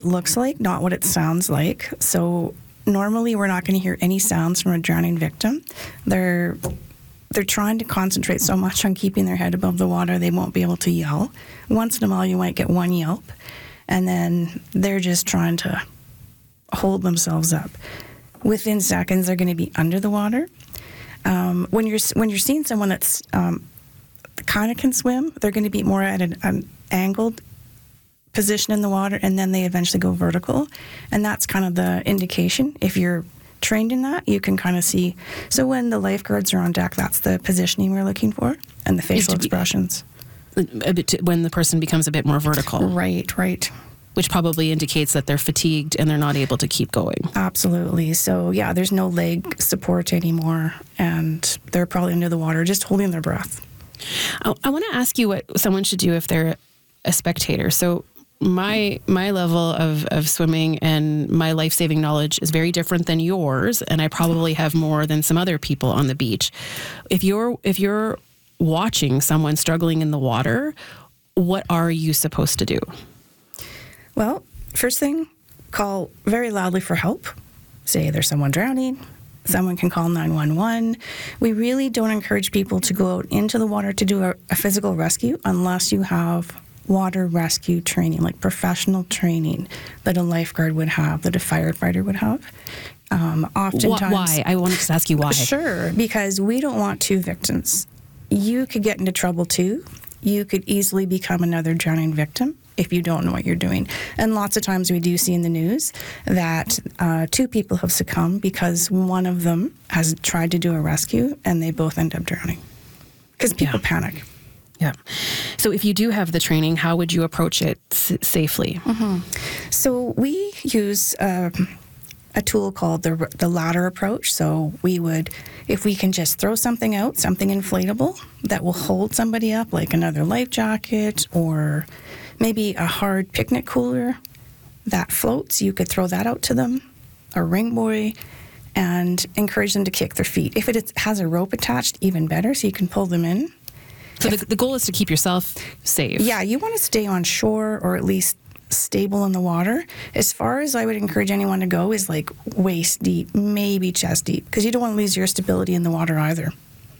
looks like, not what it sounds like. So normally we're not going to hear any sounds from a drowning victim. They're trying to concentrate so much on keeping their head above the water, they won't be able to yell. Once in a while, you might get one yelp, and then they're just trying to hold themselves up. Within seconds, they're going to be under the water. When you're seeing someone that's kind of can swim, they're going to be more at an angled position in the water, and then they eventually go vertical, and that's kind of the indication. If you're trained in that, you can kind of see. So when the lifeguards are on deck, that's the positioning we're looking for, and the facial expressions. A bit when the person becomes a bit more vertical. Right. Which probably indicates that they're fatigued and they're not able to keep going. Absolutely. So yeah, there's no leg support anymore, and they're probably under the water just holding their breath. I want to ask you what someone should do if they're a spectator. So my level of swimming and my life-saving knowledge is very different than yours, and I probably have more than some other people on the beach. If you're watching someone struggling in the water, what are you supposed to do? Well, first thing, call very loudly for help. Say there's someone drowning. Someone can call 911. We really don't encourage people to go out into the water to do a physical rescue unless you have water rescue training, like professional training that a lifeguard would have, that a firefighter would have. Oftentimes, why? I wanted to ask you why. Sure, because we don't want two victims. You could get into trouble too. You could easily become another drowning victim if you don't know what you're doing. And lots of times we do see in the news that two people have succumbed because one of them has tried to do a rescue and they both end up drowning because people panic. Yeah. So if you do have the training, how would you approach it safely? Mm-hmm. So we use a tool called the ladder approach. So we would, if we can just throw something out, something inflatable that will hold somebody up, like another life jacket or maybe a hard picnic cooler that floats, you could throw that out to them, a ring buoy, and encourage them to kick their feet. If it has a rope attached, even better, so you can pull them in. So the goal is to keep yourself safe. Yeah, you want to stay on shore or at least stable in the water. As far as I would encourage anyone to go is like waist deep, maybe chest deep, because you don't want to lose your stability in the water either.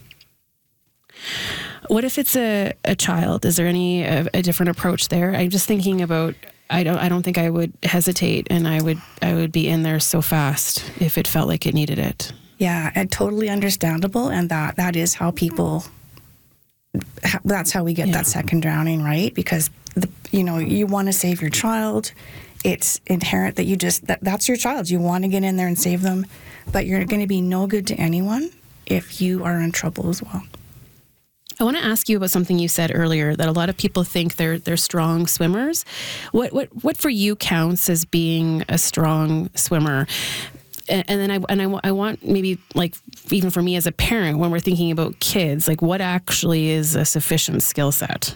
What if it's a child? Is there a different approach there? I'm just thinking about, I don't think I would hesitate, and I would be in there so fast if it felt like it needed it. Yeah, and totally understandable, and that is how people, that's how we get that second drowning, right? Because you want to save your child. It's inherent that that's your child. You want to get in there and save them, but you're going to be no good to anyone if you are in trouble as well. I want to ask you about something you said earlier, that a lot of people think they're strong swimmers. What for you counts as being a strong swimmer? And then I want maybe, like, even for me as a parent, when we're thinking about kids, like, what actually is a sufficient skill set?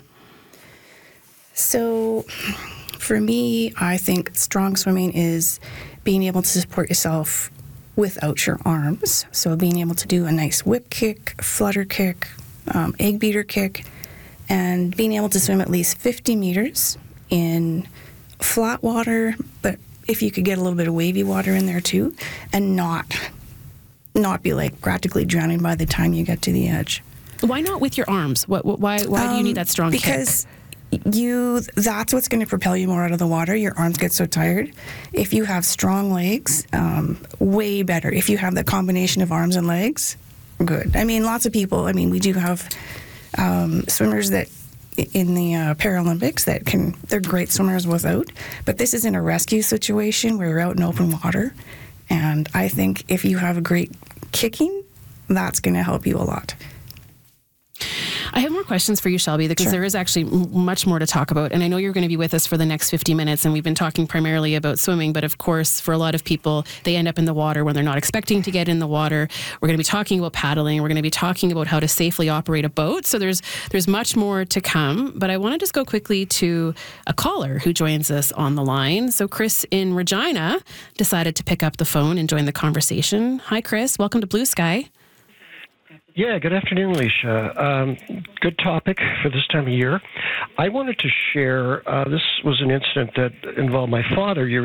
So for me, I think strong swimming is being able to support yourself without your arms. So being able to do a nice whip kick, flutter kick, egg beater kick, and being able to swim at least 50 meters in flat water, but if you could get a little bit of wavy water in there too, and not be like practically drowning by the time you get to the edge. Why not with your arms? Why do you need that strong kick? Because that's what's going to propel you more out of the water. Your arms get so tired. If you have strong legs, way better. If you have the combination of arms and legs, good. I mean, lots of people, we do have swimmers that in the Paralympics they're great swimmers without, but this isn't a rescue situation where you're out in open water. And I think if you have a great kicking, that's going to help you a lot. I have more questions for you, Shelby, because there is actually much more to talk about. And I know you're going to be with us for the next 50 minutes, and we've been talking primarily about swimming. But of course, for a lot of people, they end up in the water when they're not expecting to get in the water. We're going to be talking about paddling. We're going to be talking about how to safely operate a boat. So there's much more to come. But I want to just go quickly to a caller who joins us on the line. So Chris in Regina decided to pick up the phone and join the conversation. Hi, Chris. Welcome to Blue Sky. Yeah, good afternoon, Alicia. Good topic for this time of year. I wanted to share, this was an incident that involved my father years